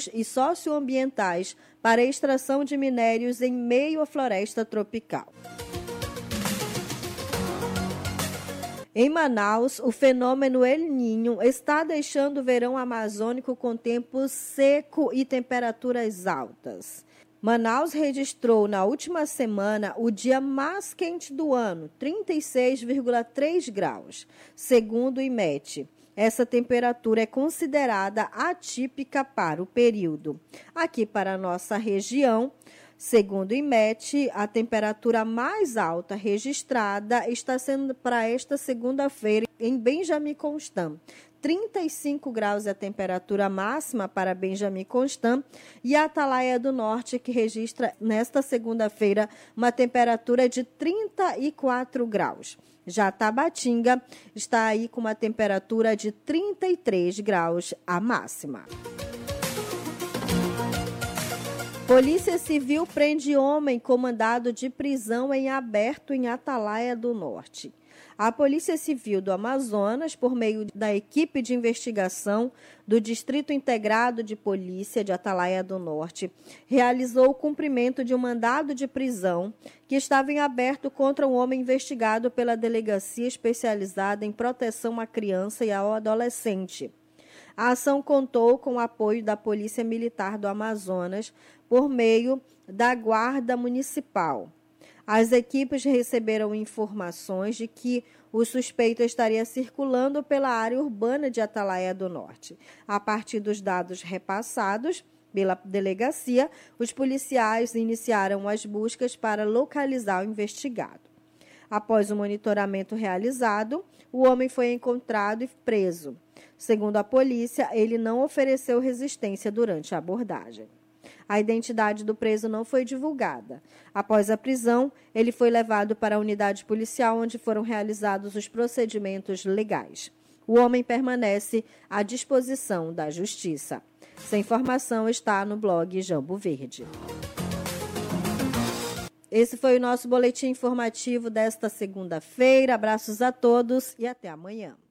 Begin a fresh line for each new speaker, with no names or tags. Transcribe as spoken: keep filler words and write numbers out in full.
técnicos e socioambientais para a extração de minérios em meio à floresta tropical. Em Manaus, o fenômeno El Niño está deixando o verão amazônico com tempo seco e temperaturas altas. Manaus registrou na última semana o dia mais quente do ano, trinta e seis vírgula três graus, segundo o I M E T. Essa temperatura é considerada atípica para o período. Aqui para a nossa região, segundo o I M E T, a temperatura mais alta registrada está sendo para esta segunda-feira em Benjamin Constant. trinta e cinco graus é a temperatura máxima para Benjamin Constant e a Atalaia do Norte, que registra nesta segunda-feira uma temperatura de trinta e quatro graus. Já Tabatinga está aí com uma temperatura de trinta e três graus a máxima. Polícia Civil prende homem com mandado de prisão em aberto em Atalaia do Norte. A Polícia Civil do Amazonas, por meio da equipe de investigação do Distrito Integrado de Polícia de Atalaia do Norte, realizou o cumprimento de um mandado de prisão que estava em aberto contra um homem investigado pela Delegacia Especializada em Proteção à Criança e ao Adolescente. A ação contou com o apoio da Polícia Militar do Amazonas por meio da Guarda Municipal. As equipes receberam informações de que o suspeito estaria circulando pela área urbana de Atalaia do Norte. A partir dos dados repassados pela delegacia, os policiais iniciaram as buscas para localizar o investigado. Após o monitoramento realizado, o homem foi encontrado e preso. Segundo a polícia, ele não ofereceu resistência durante a abordagem. A identidade do preso não foi divulgada. Após a prisão, ele foi levado para a unidade policial, onde foram realizados os procedimentos legais. O homem permanece à disposição da Justiça. Essa informação está no blog Jambo Verde. Esse foi o nosso boletim informativo desta segunda-feira. Abraços a todos e até amanhã.